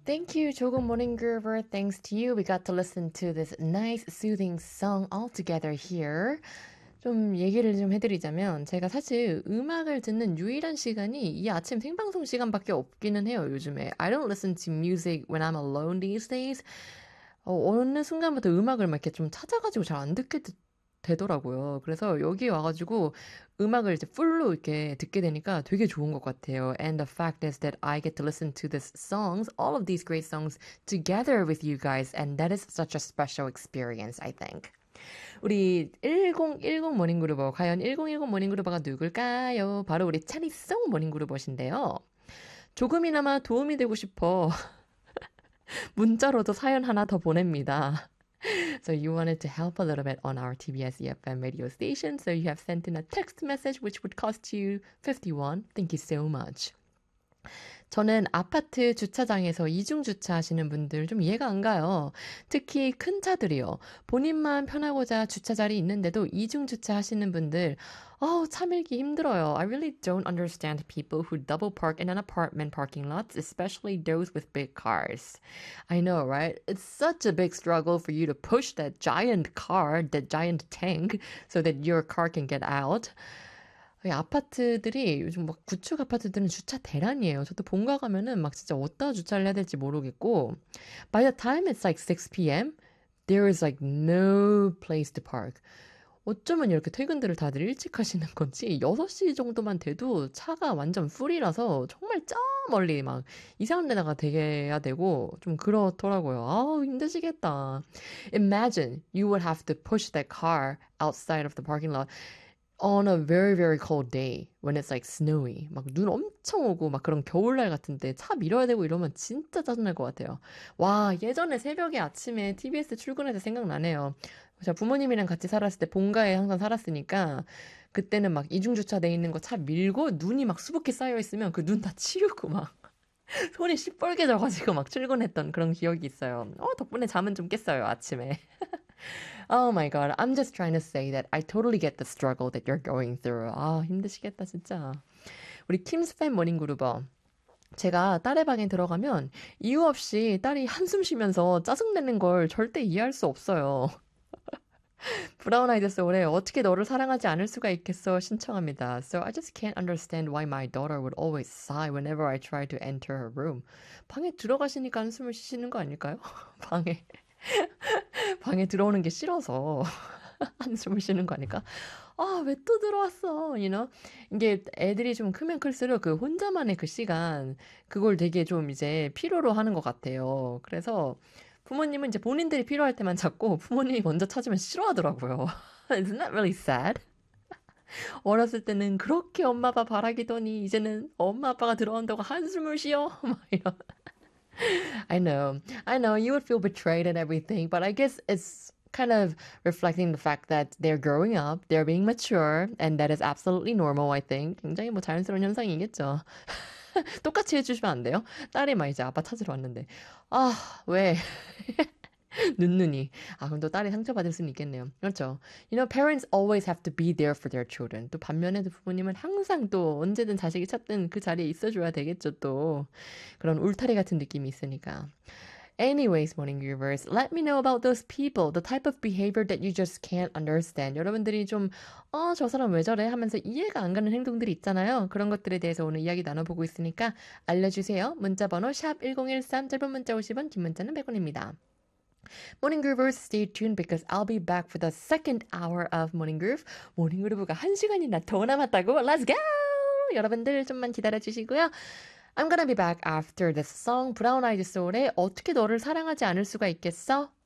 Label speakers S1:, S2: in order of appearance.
S1: Thank you, 조금 Morning Groover. Thanks to you, we got to listen to this nice, soothing song all together here. 좀 얘기를 좀 해드리자면 제가 사실 음악을 듣는 유일한 시간이 이 아침 생방송 시간밖에 없기는 해요, 요즘에. I don't listen to music when I'm alone these days. 어느 순간부터 음악을 막 이렇게 좀 찾아가지고 잘 안 듣게 되더라고요. 그래서 여기 와가지고 음악을 이제 풀로 이렇게 듣게 되니까 되게 좋은 것 같아요. And the fact is that I get to listen to these songs, all of these great songs together with you guys. And that is such a special experience, I think. 우리 1010 모닝그루버, 과연 1010 모닝그루버가 누굴까요? 바로 우리 차리송 모닝그루버신데요. 조금이나마 도움이 되고 싶어 문자로도 사연 하나 더 보냅니다. So you wanted to help a little bit on our TBS EFM radio station, so you have sent in a text message which would cost you 51. Thank you so much. 저는 아파트 주차장에서 이중 주차하시는 분들 좀 이해가 안 가요. 특히 큰 차들이요. 본인만 편하고자 주차 자리 있는데도 이중 주차하시는 분들, 차 밀기 힘들어요. I really don't understand people who double park in an apartment parking lot, especially those with big cars. I know, right? It's such a big struggle for you to push that giant car, that giant tank, so that your car can get out. 이 아파트들이 요즘 막 구축 아파트들은 주차 대란이에요. 저도 본가 가면은 막 진짜 어디다 주차를 해야 될지 모르겠고, by the time it's like 6 p.m., there is like no place to park. 어쩌면 이렇게 퇴근들을 다들 일찍 하시는 건지 6시 정도만 돼도 차가 완전 풀이라서 정말 저 멀리 막 이상한 데다가 대게야 되고 좀 그렇더라고요. 아우 힘드시겠다. Imagine you would have to push that car outside of the parking lot on a very, very cold day when it's like snowy. 막 눈 엄청 오고 막 그런 겨울날 같은데 차 밀어야 되고 이러면 진짜 짜증날 것 같아요. 와, 예전에 새벽에 아침에 TBS 출근해서 생각나네요. 제가 부모님이랑 같이 살았을 때 본가에 항상 살았으니까 그때는 막 이중주차돼 있는 거 차 밀고 눈이 막 수북히 쌓여 있으면 그 눈 다 치우고 막 손이 시뻘개져가지고 막 출근했던 그런 기억이 있어요. 덕분에 잠은 좀 깼어요, 아침에. Oh my god, I'm just trying to say that I totally get the struggle that you're going through. 힘드시겠다, 진짜. 우리 킴스팬 모닝그루버. 제가 딸의 방에 들어가면 이유 없이 딸이 한숨 쉬면서 짜증내는 걸 절대 이해할 수 없어요. 브라운 아이드 소울에 어떻게 너를 사랑하지 않을 수가 있겠어 신청합니다. So I just can't understand why my daughter would always sigh whenever I try to enter her room. 방에 들어가시니까 한숨을 쉬시는 거 아닐까요? 방에 들어오는 게 싫어서 한숨을 쉬는 거 아닐까? 왜 또 들어왔어? You know? 이게 애들이 좀 크면 클수록 그 혼자만의 그 시간, 그걸 되게 좀 이제 필요로 하는 것 같아요. 그래서 부모님은 이제 본인들이 필요할 때만 찾고 부모님이 먼저 찾으면 싫어하더라고요. Isn't that really sad? 어렸을 때는 그렇게 엄마 아빠 바라기더니 이제는 엄마 아빠가 들어온다고 한숨을 쉬어? 막 이런. I know, you would feel betrayed and everything, but I guess it's kind of reflecting the fact that they're growing up, they're being mature, and that is absolutely normal, I think. 굉장히 뭐 자연스러운 현상이겠죠. 똑같이 해주시면 안 돼요? 딸이 막 이제 아빠 찾으러 왔는데, 왜? 눈눈이. 그럼 또 딸이 상처받을 수는 있겠네요. 그렇죠. You know, parents always have to be there for their children. 또 반면에도 부모님은 항상 또 언제든 자식이 찾든 그 자리에 있어줘야 되겠죠, 또. 그런 울타리 같은 느낌이 있으니까. Anyways, morning givers, let me know about those people, the type of behavior that you just can't understand. 여러분들이 좀, 저 사람 왜 저래? 하면서 이해가 안 가는 행동들이 있잖아요. 그런 것들에 대해서 오늘 이야기 나눠보고 있으니까 알려주세요. 문자번호 샵 1013, 짧은 문자 50원, 긴 문자는 100원입니다. Morning Groovers, stay tuned because I'll be back for the second hour of Morning Groove. 모닝 그루브가 1시간이나 더 남았다고? Let's go! 여러분들 좀만 기다려주시고요. I'm gonna be back after this song, 브라운 아이드 소울의 어떻게 너를 사랑하지 않을 수가 있겠어?